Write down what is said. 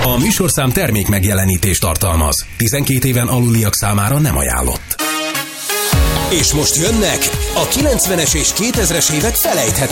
A műsorszám termék megjelenítést tartalmaz. 12 éven aluliak számára nem ajánlott. És most jönnek a 90-es és 2000-es évek felejthető